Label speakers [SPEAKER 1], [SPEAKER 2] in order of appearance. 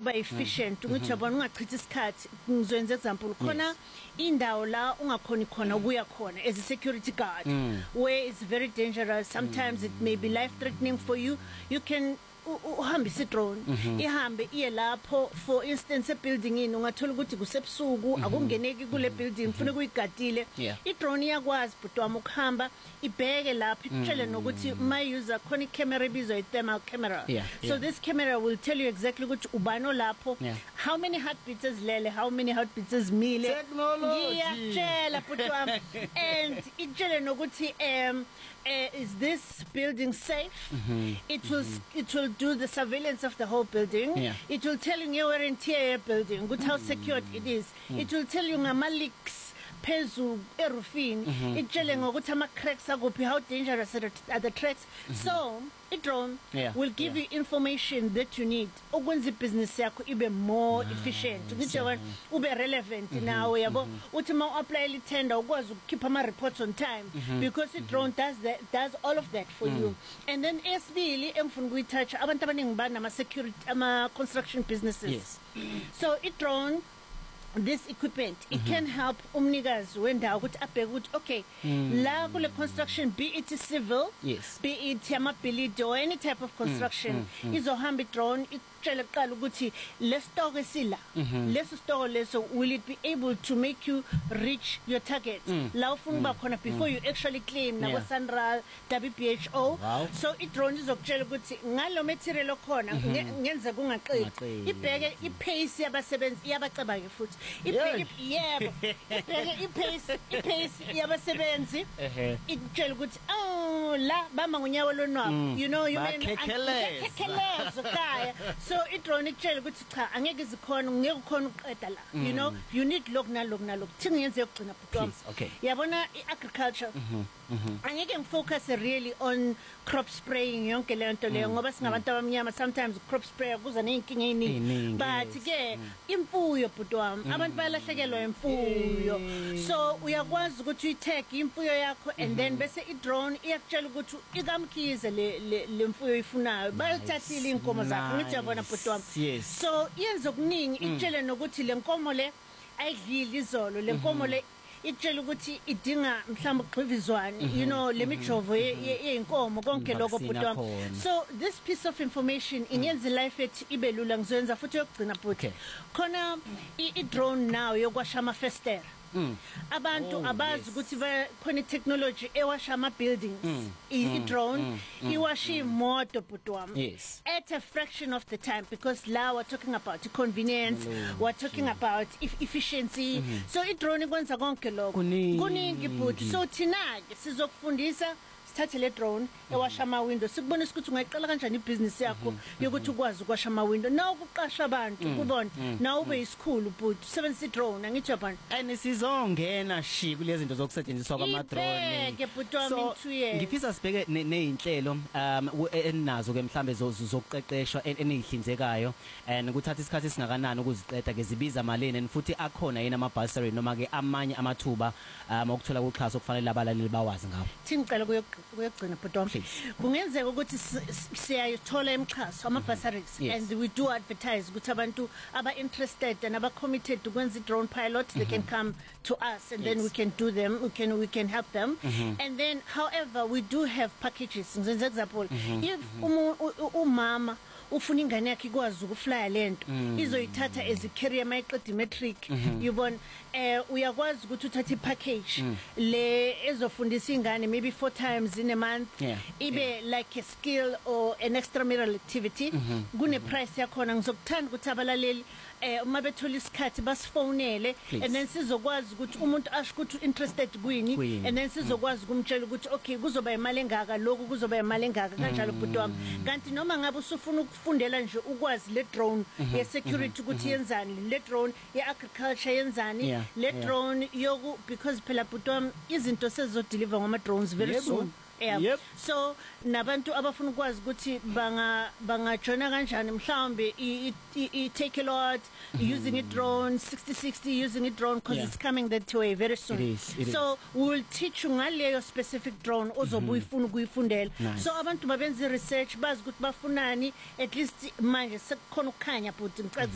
[SPEAKER 1] ukuba efficient ukuthi yabona ungachithi isikhathi ngizoyenza example khona indawo la ungakhona khona ukuya khona as a security guard where it's very dangerous sometimes it may be life threatening for you can uhambisa drone ihambe iye lapho for instance ebuilding ini ungathola ukuthi kusebusuku akungeneki kule building ufuna kuyigadile drone iyakwazi butwami ukuhamba ibheke lapho itshele nokuthi my user khona camera ibizwa thermal camera so this camera will tell you exactly ukuthi ubani lapho how many heartbeats ezilele how many heartbeats ezimile ngiyatshela butwami and itshele nokuthi is this building safe it will do the surveillance of the whole building it will tell you your entire building good how secured it is it will tell you ngama leaks phezu erufini itshele ngokuthi ama cracks akuphi how dangerous are the cracks so drone will give you information that you need ukwenza business yakho ibe more efficient ukuthi ube relevant nawe yabo uthi ma apply le tender ukwazi ukukhipha ama reports on time because drone does all of that for you and then esibili engifuna ukuyitouch abantu abaningi bana security ama construction businesses so drone this equipment it can help umnikazi wendawo ukuthi abheke ukuthi okay la kule construction be it civil be it amabhilidi or any type of construction izohamba drone itshele qala ukuthi le stock esila leso stock leso will it be able to make you reach your target la ufuna ba khona before you actually claim nabo Sanral WBHO so drone izokutshela ukuthi ngalo material khona ngenze kungaqedi ibheke ipace yabasebenzi iyabaceba futhi ibheke yebo ipace yabasebenzi itshela ukuthi oh la bama ngonyawo lonwabo you know you mean kekeleza kaya so drone itshela ukuthi cha angeke izikhona ngeke ukhona uqeda la you know you need look nalok thi ngiyenze yokugcina butwami yabona iagriculture angeke ngifocus really on crop spraying yonke le nto leyo ngoba singabantu abamnyama sometimes crop sprayer kuza nezinkinga eziningi but ke imfuyo butwami abantu bayalahlekelwa imfuyo so uyakwazi ukuthi uyitag imfuyo yakho and then bese drone iyakutshela ukuthi ikamkhize le mfuyo ifunayo bayithathile inkomo zakho ngithi yabona butwami so yenza okuningi itshele nokuthi le nkomo le ayidlili izolo le nkomo le itshela ukuthi idinga mhlawumbe ugxivizwane you know le mijovo yeinkomo konke lokho butwami so this piece of information inyenza life ethi ibe lula ngizoyenza futhi yokugcina bhuti khona drone now yokwasha ama festera abantu abazi ukuthi khona technology ewasha ama buildings drone iwasha imoto butwami at a fraction of the time because la we're talking about convenience we're talking about efficiency so drone ikwenza konke lokho kuningi bhuti so thina ke sizokufundisa thathe le drone ewasha ama window sikubonisa ukuthi ungayiqala kanjani ibusiness yakho yokuthi ukwazi ukwasha ama window nawo ukuqasha abantu kubona nawo ube isikhulu but sebenzisa drone angithi yabona
[SPEAKER 2] and sizongena shi kulezi zinto zokusetshenziswa kwama drone
[SPEAKER 1] so
[SPEAKER 2] ngifisa sibheke nezinhlelo enazo ke mhlambe zokuqeqeshwa enihlinzekayo and ukuthatha isikhathi esingakanani ukuziqeda ke zibiza malini and futhi akhona yena ama bursary noma ke amanye amathuba okuthola ukuxhaso kufanele abalaleli bawazi ngawo
[SPEAKER 1] thingicela kuyogcina butwami kungenzeka ukuthi siyayithola emxhaso ama bursaries and we do advertise ukuthi abantu aba interested and aba committed ukwenza drone pilot they can come to us and then we can do them we can help them and then however we do have packages for example if umama ufuna ingane yakhe ikwazi ukuflya lento izoyithatha as a career mayiqeda matric yubona uyakwazi ukuthi uthathe ipackage le ezofundisa ingane maybe 4 times in a month ibe like a skill or an extramural activity kune price yakhona ngizokuthanda ukuthi abalaleli uma bethola isikhathi basifonele and then sizokwazi ukuthi umuntu asho ukuthi interested kwini and then sizokwazi ukumtshela ukuthi okay kuzoba imali engaka lokho kuzoba imali engaka kanjalo butwami kanti noma ngabe usufuna ukufundela nje ukwazi le drone ye security ukuthi yenzani le drone ye agriculture yenzani le drone yoku because phela butwami izinto sezodeliver ngama drones very soon so nabantu abafuna ukwazi ukuthi bangajona kanjani mhlawumbe I take a lot using a drone 6060 using a drone because it's coming that way very soon
[SPEAKER 2] it is.
[SPEAKER 1] So we will teach you ngaleyo specific drone ozobuyifuna ukuyifundela so abantu babenza research bazi ukuthi bafunani at least manje sekukhona ukukhanya but